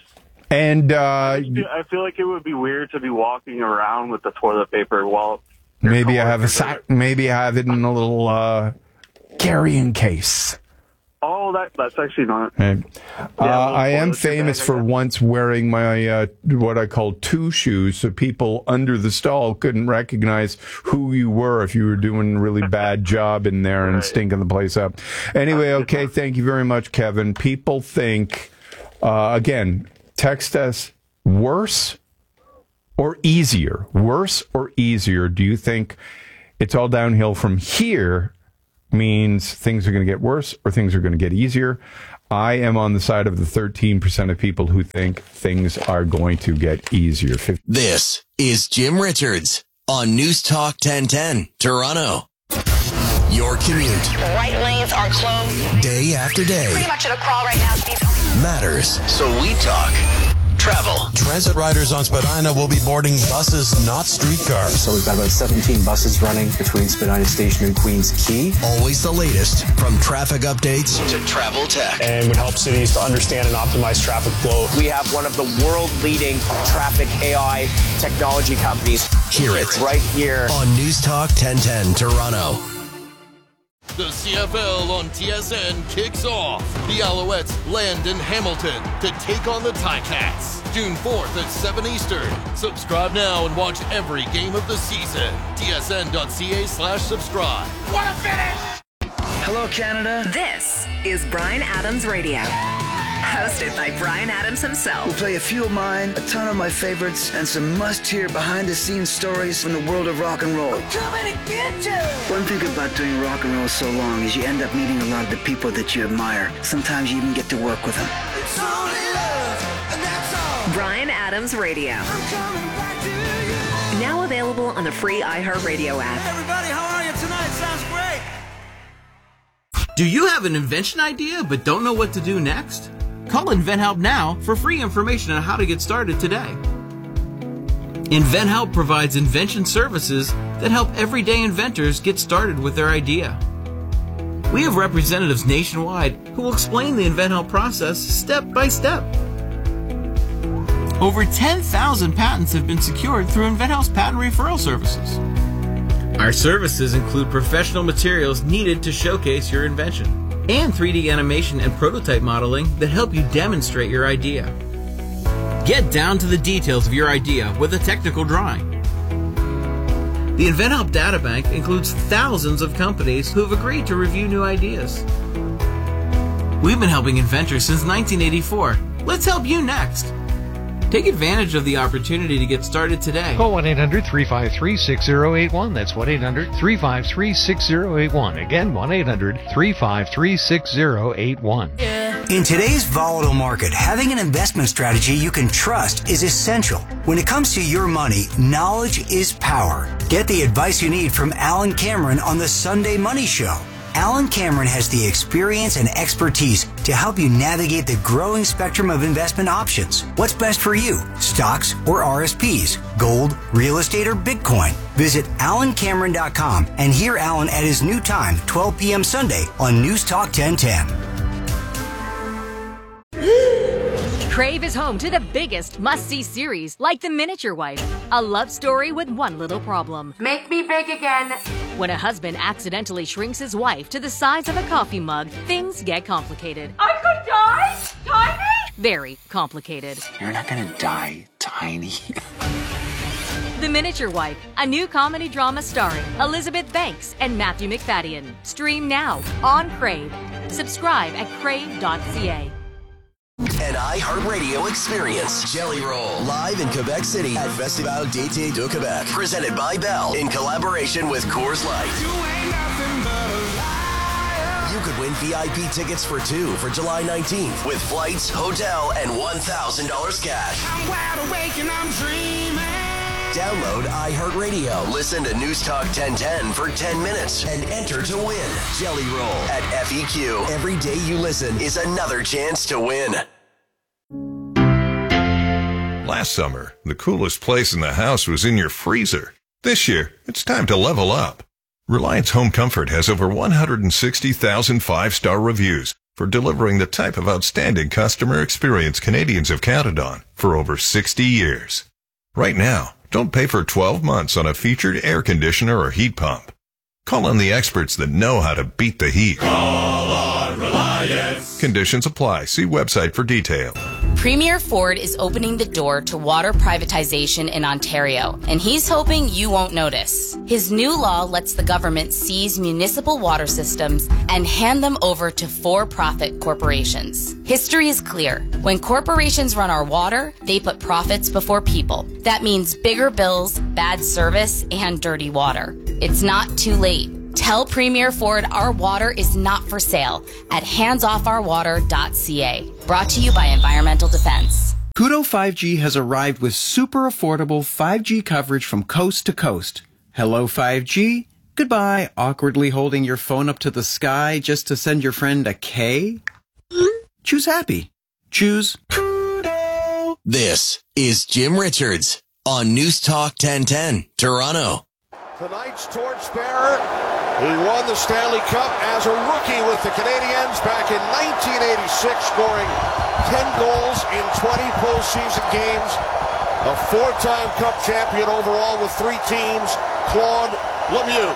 And uh, I feel, I feel like it would be weird to be walking around with the toilet paper while maybe I have a sack, maybe I have it in a little uh, carrying case. Oh, that that's actually not. And, uh, I am famous for once wearing my uh, what I call two shoes, so people under the stall couldn't recognize who you were if you were doing a really bad job in there and right. stinking the place up. Anyway, okay, thank you very much, Kevin. People think, uh, again, text us worse or easier. Worse or easier? Do you think it's all downhill from here? Means things are going to get worse or things are going to get easier. I am on the side of the thirteen percent of people who think things are going to get easier. This is Jim Richards on News Talk ten ten, Toronto. Your commute. Right lanes are closed. Day after day. Pretty much at a crawl right now, Steve. Matters. So we talk. Travel. Transit riders on Spadina will be boarding buses, not streetcars. So we've got about seventeen buses running between Spadina Station and Queens Quay. Always the latest, from traffic updates to travel tech. And would help cities to understand and optimize traffic flow. We have one of the world-leading traffic A I technology companies. Hear it right here on News Talk ten ten, Toronto. The C F L on T S N kicks off. The Alouettes land in Hamilton to take on the Ticats. June fourth at seven Eastern. Subscribe now and watch every game of the season. T S N dot C A slash subscribe. What a finish! Hello, Canada. This is Bryan Adams Radio. Hosted by Bryan Adams himself. We'll play a few of mine, a ton of my favorites, and some must-hear behind-the-scenes stories from the world of rock and roll. I'm coming to get you! One thing about doing rock and roll so long is you end up meeting a lot of the people that you admire. Sometimes you even get to work with them. It's only love, and that's all. Bryan Adams Radio. I'm coming back to you. Now available on the free iHeartRadio app. Hey everybody, how are you tonight? Sounds great. Do you have an invention idea but don't know what to do next? Call InventHelp now for free information on how to get started today. InventHelp provides invention services that help everyday inventors get started with their idea. We have representatives nationwide who will explain the InventHelp process step by step. Over ten thousand patents have been secured through InventHelp's patent referral services. Our services include professional materials needed to showcase your invention, and three D animation and prototype modeling that help you demonstrate your idea. Get down to the details of your idea with a technical drawing. The InventHelp Databank includes thousands of companies who have agreed to review new ideas. We've been helping inventors since nineteen eighty-four. Let's help you next. Take advantage of the opportunity to get started today. Call one eight hundred three five three six zero eight one. That's one eight hundred three five three six zero eight one. Again, one eight hundred three five three six zero eight one. In today's volatile market, having an investment strategy you can trust is essential. When it comes to your money, knowledge is power. Get the advice you need from Alan Cameron on the Sunday Money Show. Alan Cameron has the experience and expertise to help you navigate the growing spectrum of investment options. What's best for you? Stocks or R S Ps? Gold, real estate, or Bitcoin? Visit alan cameron dot com and hear Alan at his new time, twelve p.m. Sunday on News Talk ten ten. Crave is home to the biggest must-see series, like The Miniature Wife, a love story with one little problem. Make me big again. When a husband accidentally shrinks his wife to the size of a coffee mug, things get complicated. I could die? Tiny? Very complicated. You're not gonna die tiny. The Miniature Wife, a new comedy drama starring Elizabeth Banks and Matthew McFadden. Stream now on Crave. Subscribe at crave dot c a. An iHeartRadio experience. Jelly Roll. Live in Quebec City at Festival d'été de Québec. Presented by Bell in collaboration with Coors Light. You could win V I P tickets for two for July nineteenth with flights, hotel, and one thousand dollars cash. I'm wide awake and I'm dreaming. Download iHeartRadio. Listen to News Talk ten ten for ten minutes and enter to win. Jelly Roll at F E Q. Every day you listen is another chance to win. Last summer, the coolest place in the house was in your freezer. This year, it's time to level up. Reliance Home Comfort has over one hundred sixty thousand five-star reviews for delivering the type of outstanding customer experience Canadians have counted on for over sixty years. Right now, don't pay for twelve months on a featured air conditioner or heat pump. Call on the experts that know how to beat the heat. Call on Reliance. Conditions apply. See website for detail. Premier Ford is opening the door to water privatization in Ontario, and he's hoping you won't notice. His new law lets the government seize municipal water systems and hand them over to for-profit corporations. History is clear. When corporations run our water, they put profits before people. That means bigger bills, bad service, and dirty water. It's not too late. Tell Premier Ford our water is not for sale at hands off our water dot c a. Brought to you by Environmental Defense. Koodo five G has arrived with super affordable five G coverage from coast to coast. Hello five G. Goodbye, awkwardly holding your phone up to the sky just to send your friend a K. Choose happy. Choose Koodo. This is Jim Richards on News Talk ten ten, Toronto. Tonight's torchbearer, he won the Stanley Cup as a rookie with the Canadiens back in nineteen eighty-six, scoring ten goals in twenty postseason games. A four-time Cup champion overall with three teams, Claude Lemieux.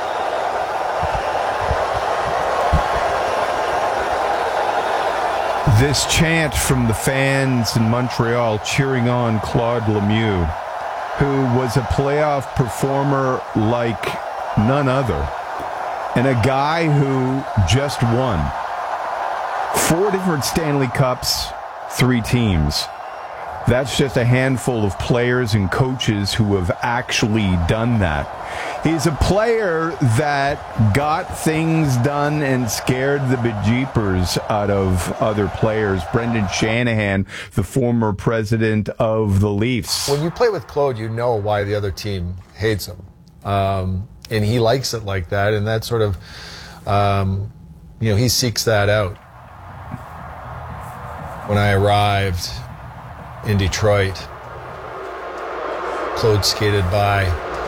This chant from the fans in Montreal cheering on Claude Lemieux, who was a playoff performer like none other, and a guy who just won four different Stanley Cups, three teams. That's just a handful of players and coaches who have actually done that. He's a player that got things done and scared the bejeepers out of other players. Brendan Shanahan, the former president of the Leafs. When you play with Claude, you know why the other team hates him. Um, and he likes it like that, and that sort of, um, you know, he seeks that out. When I arrived in Detroit, Claude skated by,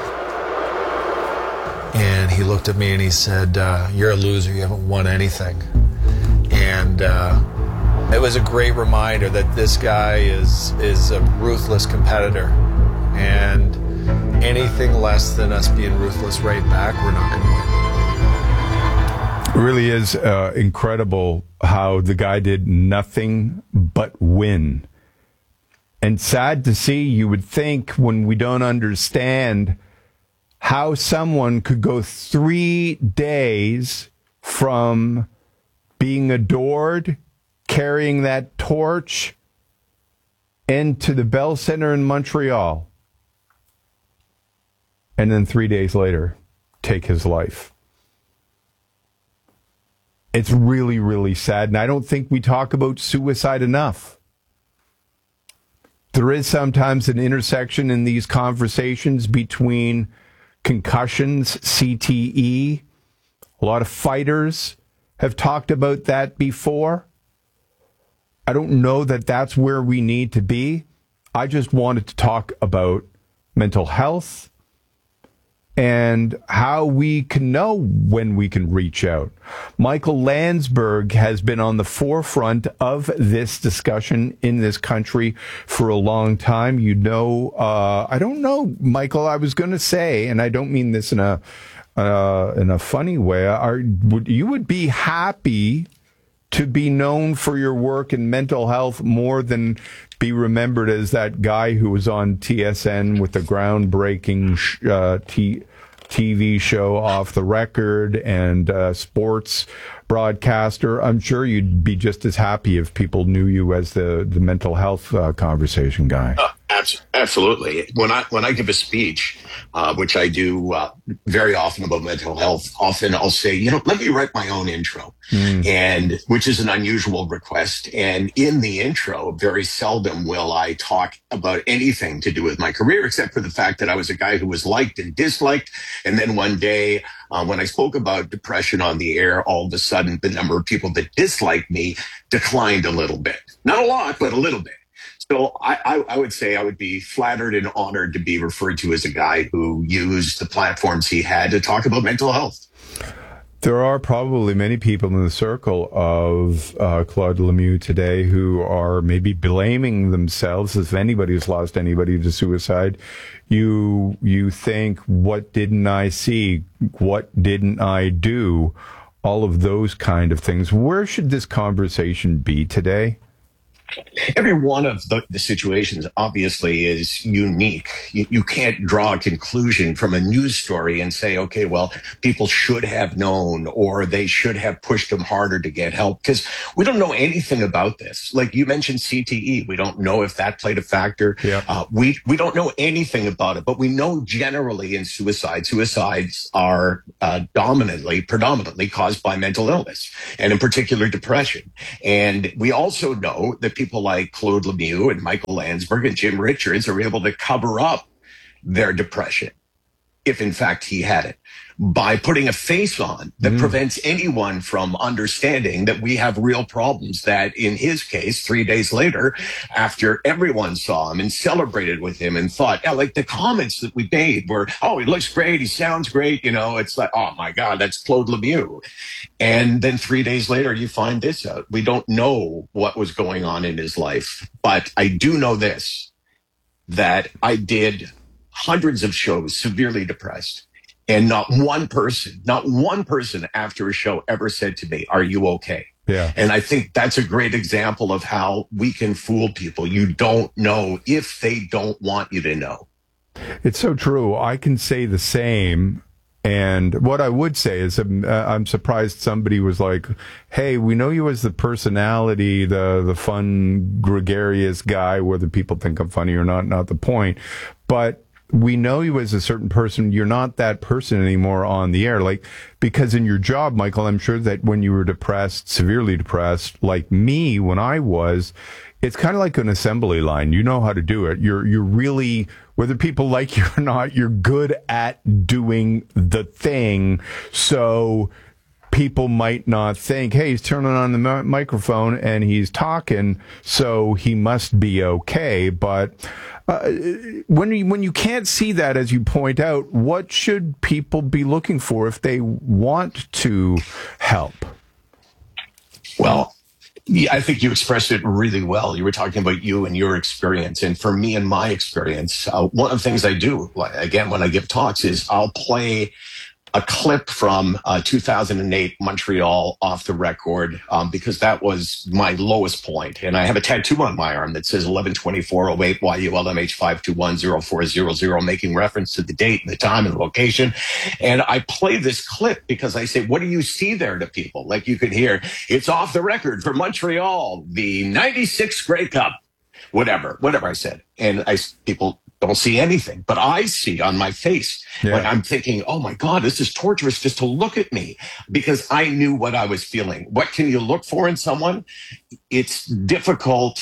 and he looked at me and he said, uh, you're a loser, you haven't won anything. And uh, it was a great reminder that this guy is, is a ruthless competitor, and anything less than us being ruthless right back, we're not going to win. It really is uh, incredible how the guy did nothing but win. And sad to see. You would think, when we don't understand how someone could go three days from being adored, carrying that torch, into the Bell Center in Montreal, and then three days later, take his life. It's really, really sad. And I don't think we talk about suicide enough. There is sometimes an intersection in these conversations between concussions, C T E. A lot of fighters have talked about that before. I don't know that that's where we need to be. I just wanted to talk about mental health and how we can know when we can reach out. Michael Landsberg has been on the forefront of this discussion in this country for a long time. You know, uh, I don't know, Michael, I was going to say, and I don't mean this in a uh, in a funny way, are, would, you would be happy to be known for your work in mental health more than be remembered as that guy who was on T S N with the groundbreaking uh, t- TV show Off the Record and uh, sports broadcaster. I'm sure you'd be just as happy if people knew you as the, the mental health uh, conversation guy. Uh, absolutely. When I when I give a speech, uh, which I do uh, very often about mental health, often I'll say, you know, let me write my own intro, mm. and which is an unusual request. And in the intro, very seldom will I talk about anything to do with my career, except for the fact that I was a guy who was liked and disliked. And then one day, uh, when I spoke about depression on the air, all of a sudden the number of people that disliked me declined a little bit. Not a lot, but a little bit. So I, I, I would say I would be flattered and honored to be referred to as a guy who used the platforms he had to talk about mental health. There are probably many people in the circle of uh, Claude Lemieux today who are maybe blaming themselves. If anybody's lost anybody to suicide, you you think, what didn't I see? What didn't I do? All of those kind of things. Where should this conversation be today? Every one of the, the situations obviously is unique. You, you can't draw a conclusion from a news story and say, okay, well, people should have known or they should have pushed them harder to get help, because we don't know anything about this. Like you mentioned C T E. We don't know if that played a factor. Yeah. Uh, we, we don't know anything about it, but we know generally in suicide, suicides are uh, dominantly, predominantly caused by mental illness, and in particular depression. And we also know that people like Claude Lemieux and Michael Landsberg and Jim Richards are able to cover up their depression, if in fact he had it, by putting a face on that mm. prevents anyone from understanding that we have real problems. That in his case, three days later, after everyone saw him and celebrated with him and thought, yeah, like the comments that we made were, oh, he looks great, he sounds great, you know, it's like, oh my God, that's Claude Lemieux. And then three days later, you find this out. We don't know what was going on in his life, but I do know this, that I did hundreds of shows severely depressed. And not one person, not one person after a show ever said to me, are you okay? Yeah. And I think that's a great example of how we can fool people. You don't know if they don't want you to know. It's so true. I can say the same. And what I would say is um, uh, I'm surprised somebody was like, hey, we know you as the personality, the the fun, gregarious guy, whether people think I'm funny or not, not the point. But we know you as a certain person. You're not that person anymore on the air. Like, because in your job, Michael, I'm sure that when you were depressed, severely depressed, like me, when I was, it's kind of like an assembly line. You know how to do it. You're, you're really, whether people like you or not, you're good at doing the thing. So people might not think, hey, he's turning on the mi- microphone and he's talking, so he must be okay. But uh, when you, when you can't see that, as you point out, what should people be looking for if they want to help? Well, yeah, I think you expressed it really well. You were talking about you and your experience. And for me and my experience, uh, one of the things I do, like, again, when I give talks, is I'll play a clip from uh, two thousand eight Montreal off the record, um, because that was my lowest point. And I have a tattoo on my arm that says eleven twenty-four oh eight Y U L M H five two one oh four zero zero, making reference to the date and the time and the location. And I play this clip because I say, what do you see there to people? Like you could hear, it's off the record for Montreal, the ninety-six Grey Cup, whatever, whatever I said. And I, people don't see anything, but I see on my face. Yeah. Like I'm thinking, oh my God, this is torturous just to look at me, because I knew what I was feeling. What can you look for in someone? It's difficult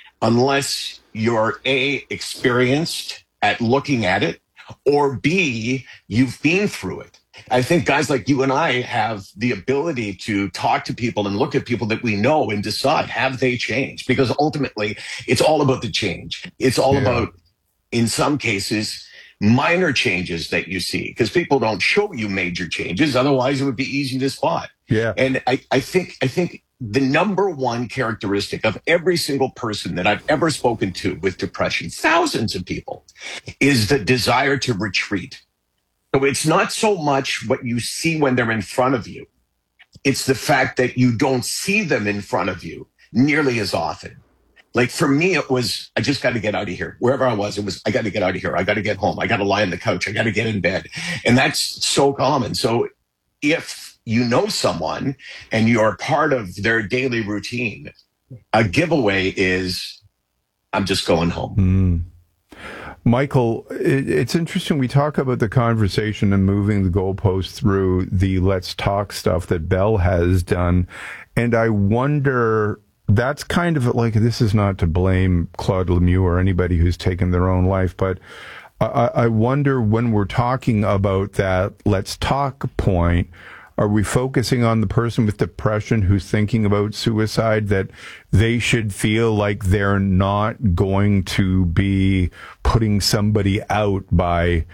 unless you're A, experienced at looking at it, or B, you've been through it. I think guys like you and I have the ability to talk to people and look at people that we know and decide, have they changed? Because ultimately, it's all about the change. It's all yeah. about, in some cases, minor changes that you see, because people don't show you major changes. Otherwise, it would be easy to spot. Yeah. And I, I think, I think the number one characteristic of every single person that I've ever spoken to with depression, thousands of people, is the desire to retreat. So it's not so much what you see when they're in front of you. It's the fact that you don't see them in front of you nearly as often. Like for me, it was, I just got to get out of here. Wherever I was, it was, I got to get out of here. I got to get home. I got to lie on the couch. I got to get in bed. And that's so common. So if you know someone and you're part of their daily routine, a giveaway is, I'm just going home. Mm. Michael, it's interesting. We talk about the conversation and moving the goalposts through the Let's Talk stuff that Bell has done. And I wonder, that's kind of like, this is not to blame Claude Lemieux or anybody who's taken their own life, but I, I wonder when we're talking about that Let's Talk point, are we focusing on the person with depression who's thinking about suicide, that they should feel like they're not going to be putting somebody out by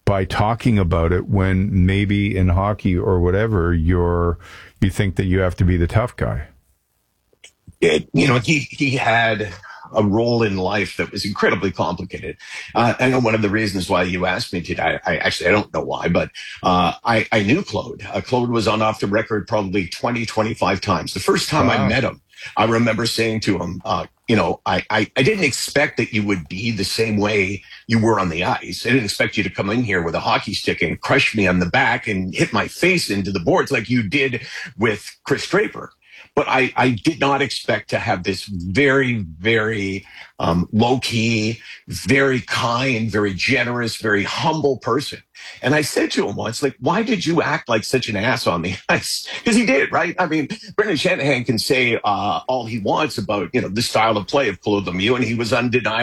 by talking about it when maybe in hockey or whatever you're you think that you have to be the tough guy? It, you know, he he had a role in life that was incredibly complicated. Uh, I know one of the reasons why you asked me today, I, I actually, I don't know why, but uh, I, I knew Claude. Uh, Claude was on Off the Record probably twenty, twenty-five times. The first time wow. I met him, I remember saying to him, uh, you know, I, I, I didn't expect that you would be the same way you were on the ice. I didn't expect you to come in here with a hockey stick and crush me on the back and hit my face into the boards like you did with Chris Draper. But I, I did not expect to have this very, very um, low-key, very kind, very generous, very humble person. And I said to him once, like, why did you act like such an ass on the ice? Because he did, right? I mean, Brendan Shanahan can say uh, all he wants about, you know, the style of play of Claude Lemieux, and he was undeniable.